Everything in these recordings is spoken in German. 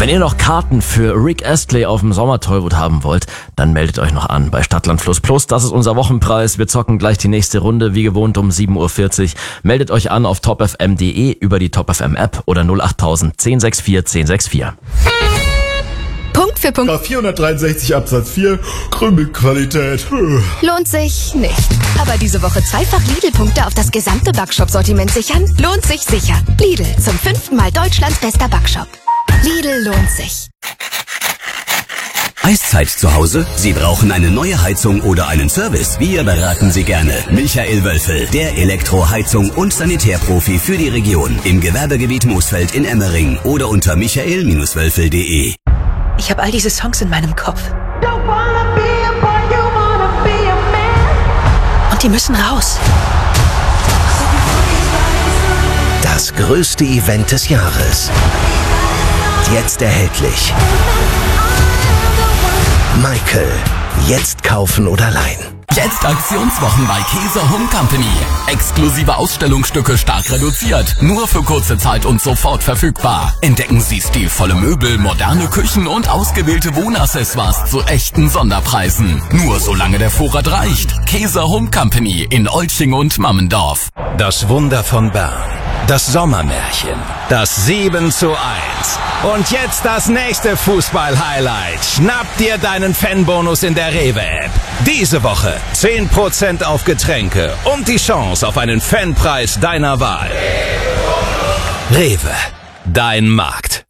Wenn ihr noch Karten für Rick Astley auf dem Sommertollwood haben wollt, dann meldet euch noch an bei Stadtland Fluss Plus. Das ist unser Wochenpreis. Wir zocken gleich die nächste Runde, wie gewohnt um 7.40 Uhr. Meldet euch an auf topfm.de über die TopFM App oder 08000 1064 1064. Punkt für Punkt. 463 Absatz 4, Krümelqualität. Lohnt sich nicht. Aber diese Woche zweifach Lidl-Punkte auf das gesamte Backshop-Sortiment sichern? Lohnt sich sicher. Lidl, zum 5. Mal Deutschlands bester Backshop. Lidl lohnt sich. Eiszeit zu Hause? Sie brauchen eine neue Heizung oder einen Service? Wir beraten Sie gerne. Michael Wölfel, der Elektroheizung- und Sanitärprofi für die Region. Im Gewerbegebiet Moosfeld in Emmering oder unter michael-wölfel.de. Ich habe all diese Songs in meinem Kopf. Und die müssen raus. Das größte Event des Jahres. Jetzt erhältlich. Michael. Jetzt kaufen oder leihen. Jetzt Aktionswochen bei Käse Home Company. Exklusive Ausstellungsstücke stark reduziert. Nur für kurze Zeit und sofort verfügbar. Entdecken Sie stilvolle Möbel, moderne Küchen und ausgewählte Wohnaccessoires zu echten Sonderpreisen. Nur solange der Vorrat reicht. Käse Home Company in Olching und Mammendorf. Das Wunder von Bern. Das Sommermärchen. Das 7:1. Und jetzt das nächste Fußball-Highlight. Schnapp dir deinen Fanbonus in der Rewe-App. Diese Woche 10% auf Getränke und die Chance auf einen Fanpreis deiner Wahl. Rewe. Dein Markt.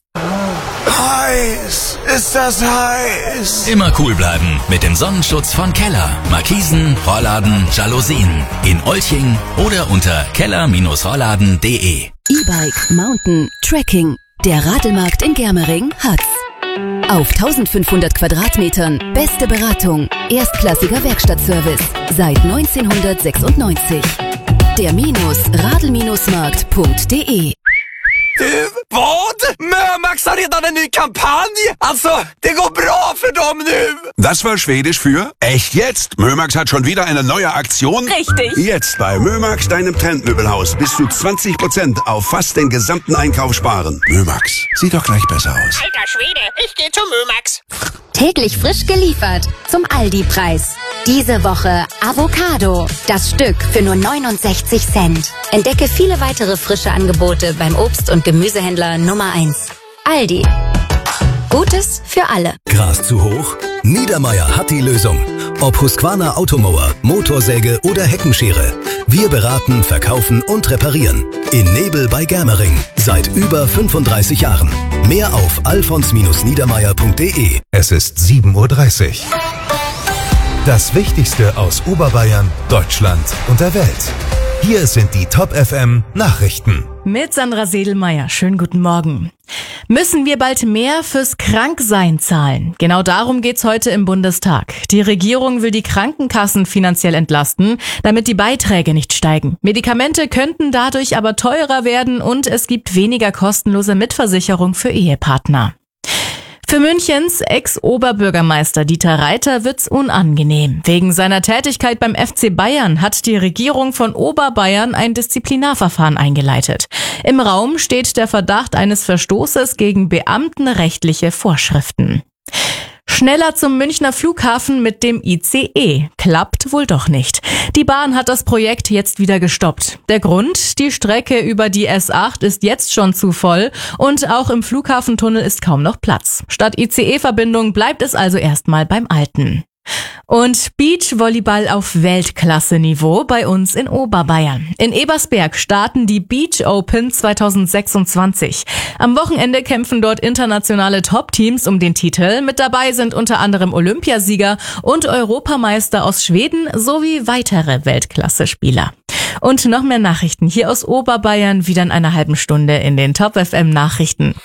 Heiß! Ist das heiß? Immer cool bleiben mit dem Sonnenschutz von Keller. Markisen, Rollladen, Jalousien. In Olching oder unter keller-rollladen.de. E-Bike, Mountain, Trekking. Der Radelmarkt in Germering hat's. Auf 1500 Quadratmetern beste Beratung, erstklassiger Werkstattservice seit 1996. Der Radl-Markt.de. Vad? Mömax har redan en ny kampanj? Alltså, det går bra för dem nu! Das war Schwedisch für echt jetzt. Mömax hat schon wieder eine neue Aktion. Richtig. Jetzt bei Mömax, deinem Trendmöbelhaus, bis zu 20% auf fast den gesamten Einkauf sparen. Mömax, sieht doch gleich besser aus. Alter Schwede, ich gehe zu Mömax. Täglich frisch geliefert zum Aldi-Preis. Diese Woche Avocado. Das Stück für nur 69 Cent. Entdecke viele weitere frische Angebote beim Obst- und Gemüsehändler Nummer 1. Aldi. Gutes für alle. Gras zu hoch? Niedermeier hat die Lösung. Ob Husqvarna Automower, Motorsäge oder Heckenschere. Wir beraten, verkaufen und reparieren. In Nebel bei Germering. Seit über 35 Jahren. Mehr auf alfons-niedermeier.de. Es ist 7.30 Uhr. Das Wichtigste aus Oberbayern, Deutschland und der Welt. Hier sind die Top-FM Nachrichten. Mit Sandra Sedelmeier. Schönen guten Morgen. Müssen wir bald mehr fürs Kranksein zahlen? Genau darum geht's heute im Bundestag. Die Regierung will die Krankenkassen finanziell entlasten, damit die Beiträge nicht steigen. Medikamente könnten dadurch aber teurer werden und es gibt weniger kostenlose Mitversicherung für Ehepartner. Für Münchens Ex-Oberbürgermeister Dieter Reiter wird's unangenehm. Wegen seiner Tätigkeit beim FC Bayern hat die Regierung von Oberbayern ein Disziplinarverfahren eingeleitet. Im Raum steht der Verdacht eines Verstoßes gegen beamtenrechtliche Vorschriften. Schneller zum Münchner Flughafen mit dem ICE. Klappt wohl doch nicht. Die Bahn hat das Projekt jetzt wieder gestoppt. Der Grund? Die Strecke über die S8 ist jetzt schon zu voll und auch im Flughafentunnel ist kaum noch Platz. Statt ICE-Verbindung bleibt es also erstmal beim Alten. Und Beachvolleyball auf Weltklasse-Niveau bei uns in Oberbayern. In Ebersberg starten die Beach Open 2026. Am Wochenende kämpfen dort internationale Top-Teams um den Titel. Mit dabei sind unter anderem Olympiasieger und Europameister aus Schweden sowie weitere Weltklasse-Spieler. Und noch mehr Nachrichten hier aus Oberbayern wieder in einer halben Stunde in den Top-FM Nachrichten.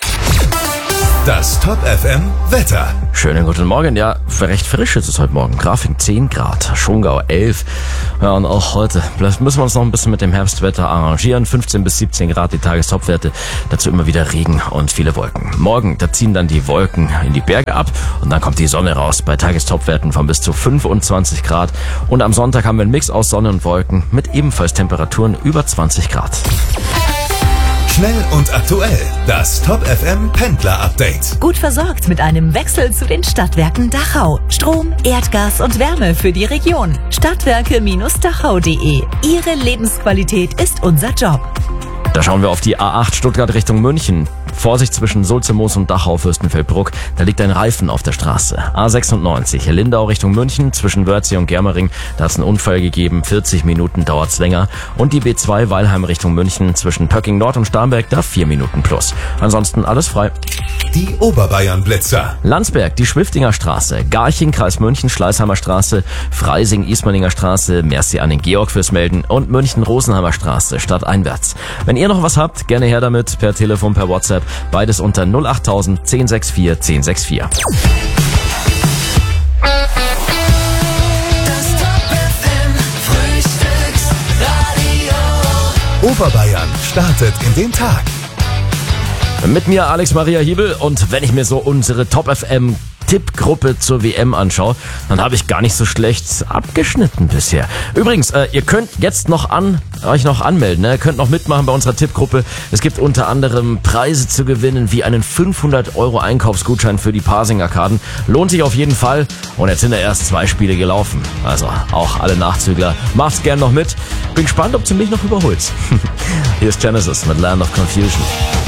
Das Top-FM Wetter. Schönen guten Morgen. Ja, recht frisch ist es heute Morgen. Grafing 10 Grad, Schongau 11. Ja, und auch heute müssen wir uns noch ein bisschen mit dem Herbstwetter arrangieren. 15 bis 17 Grad die Tagestopwerte. Dazu immer wieder Regen und viele Wolken. Morgen, da ziehen dann die Wolken in die Berge ab und dann kommt die Sonne raus bei Tagestopwerten von bis zu 25 Grad. Und am Sonntag haben wir einen Mix aus Sonne und Wolken mit ebenfalls Temperaturen über 20 Grad. Schnell und aktuell. Das Top FM Pendler Update. Gut versorgt mit einem Wechsel zu den Stadtwerken Dachau. Strom, Erdgas und Wärme für die Region. Stadtwerke-dachau.de. Ihre Lebensqualität ist unser Job. Da schauen wir auf die A8 Stuttgart Richtung München. Vorsicht zwischen Sulzemoos und Dachau-Fürstenfeldbruck. Da liegt ein Reifen auf der Straße. A96 Lindau Richtung München zwischen Wörthsee und Germering. Da hat es einen Unfall gegeben. 40 Minuten dauert's länger. Und die B2 Weilheim Richtung München zwischen Pöcking Nord und Starnberg. Da 4 Minuten plus. Ansonsten alles frei. Die Oberbayern-Blitzer. Landsberg, die Schwiftinger Straße. Garching, Kreis München, Schleißheimer Straße. Freising, Ismaninger Straße. Merci an den Georg fürs Melden. Und München, Rosenheimer Straße, stadteinwärts. Wenn ihr noch was habt, gerne her damit. Per Telefon, per WhatsApp. Beides unter 08000 1064 1064. Oberbayern startet in den Tag. Mit mir Alex Maria Hiebel, und wenn ich mir so unsere Top FM Tippgruppe zur WM anschaue, dann habe ich gar nicht so schlecht abgeschnitten bisher. Übrigens, ihr könnt jetzt euch noch anmelden, ne? Ihr könnt noch mitmachen bei unserer Tippgruppe. Es gibt unter anderem Preise zu gewinnen, wie einen 500 € Einkaufsgutschein für die Parsing-Arkaden. Lohnt sich auf jeden Fall, und jetzt sind ja erst 2 Spiele gelaufen. Also auch alle Nachzügler, macht's gern noch mit. Bin gespannt, ob du mich noch überholst. Hier ist Genesis mit Land of Confusion.